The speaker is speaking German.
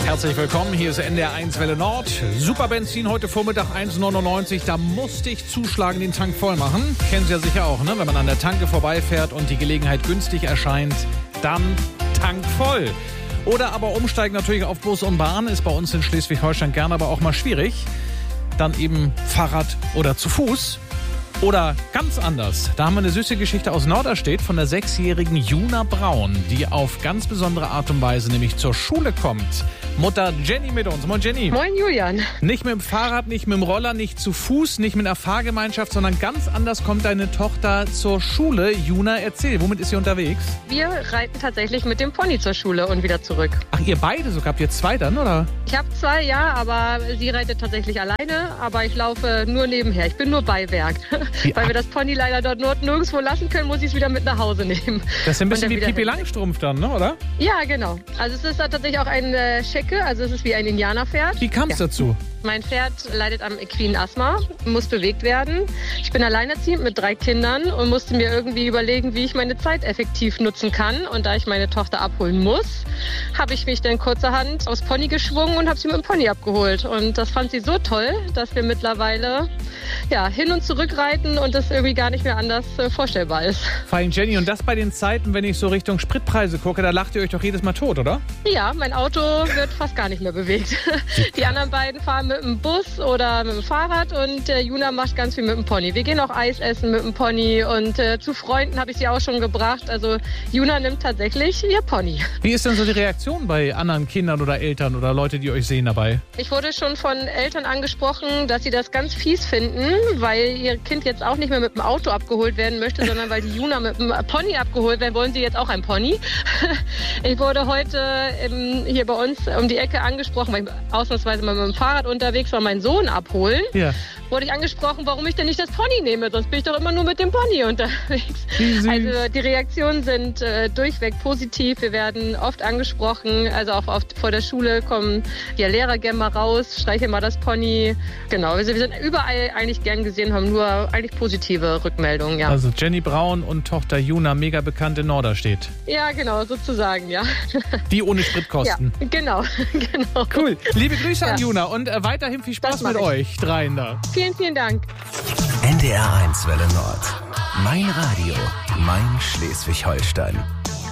Herzlich willkommen, hier ist NDR1 Welle Nord. Superbenzin heute Vormittag 1,99. Da musste ich zuschlagen, den Tank voll machen. Kennen Sie ja sicher auch, ne? Wenn man an der Tanke vorbeifährt und die Gelegenheit günstig erscheint, dann Tank voll. Oder aber umsteigen natürlich auf Bus und Bahn, ist bei uns in Schleswig-Holstein gern aber auch mal schwierig. Dann eben Fahrrad oder zu Fuß. Oder ganz anders. Da haben wir eine süße Geschichte aus Norderstedt von der 6-jährigen Juna Braun, die auf ganz besondere Art und Weise nämlich zur Schule kommt. Mutter Jenny mit uns. Moin Jenny. Moin Julian. Nicht mit dem Fahrrad, nicht mit dem Roller, nicht zu Fuß, nicht mit einer Fahrgemeinschaft, sondern ganz anders kommt deine Tochter zur Schule. Juna, erzähl, womit ist sie unterwegs? Wir reiten tatsächlich mit dem Pony zur Schule und wieder zurück. Ach, ihr beide sogar? Habt ihr 2 dann, oder? Ich habe 2, ja, aber sie reitet tatsächlich alleine, aber ich laufe nur nebenher. Ich bin nur Beiwerk. Weil wir das Pony leider dort nirgendwo lassen können, muss ich es wieder mit nach Hause nehmen. Das ist ein bisschen wie Pippi Langstrumpf dann, ne, oder? Ja, genau. Also es ist tatsächlich auch ein Schecke, also es ist wie ein Indianerpferd. Wie kam es dazu? Mein Pferd leidet am equinen Asthma, muss bewegt werden. Ich bin alleinerziehend mit 3 Kindern und musste mir irgendwie überlegen, wie ich meine Zeit effektiv nutzen kann. Und da ich meine Tochter abholen muss, habe ich mich dann kurzerhand aufs Pony geschwungen und habe sie mit dem Pony abgeholt. Und das fand sie so toll, dass wir mittlerweile hin und zurück reiten und das irgendwie gar nicht mehr anders vorstellbar ist. Fein, Jenny, und das bei den Zeiten, wenn ich so Richtung Spritpreise gucke, da lacht ihr euch doch jedes Mal tot, oder? Ja, mein Auto wird fast gar nicht mehr bewegt. Die anderen beiden fahren mit dem Bus oder mit dem Fahrrad und Juna macht ganz viel mit dem Pony. Wir gehen auch Eis essen mit dem Pony und zu Freunden habe ich sie auch schon gebracht. Also Juna nimmt tatsächlich ihr Pony. Wie ist denn so die Reaktion bei anderen Kindern oder Eltern oder Leute, die euch sehen dabei? Ich wurde schon von Eltern angesprochen, dass sie das ganz fies finden, weil ihr Kind jetzt auch nicht mehr mit dem Auto abgeholt werden möchte, sondern weil die Juna mit dem Pony abgeholt werden, wollen sie jetzt auch ein Pony. Ich wurde heute hier bei uns um die Ecke angesprochen, weil ich ausnahmsweise mal mit dem Fahrrad unterwegs war, meinen Sohn abholen. Ja. Wurde ich angesprochen, warum ich denn nicht das Pony nehme, sonst bin ich doch immer nur mit dem Pony unterwegs. Also die Reaktionen sind durchweg positiv. Wir werden oft angesprochen, also auch oft vor der Schule kommen die Lehrer gerne mal raus, streichen mal das Pony. Genau, also wir sind überall eigentlich gern gesehen, haben nur eigentlich positive Rückmeldungen. Ja. Also Jenny Braun und Tochter Juna, mega bekannt in Norderstedt. Ja, genau, sozusagen, ja. Die ohne Spritkosten. Ja, genau. Cool. Liebe Grüße an Juna und weiterhin viel Spaß mit euch dreien da. Vielen, vielen Dank. NDR1 Welle Nord. Mein Radio, mein Schleswig-Holstein.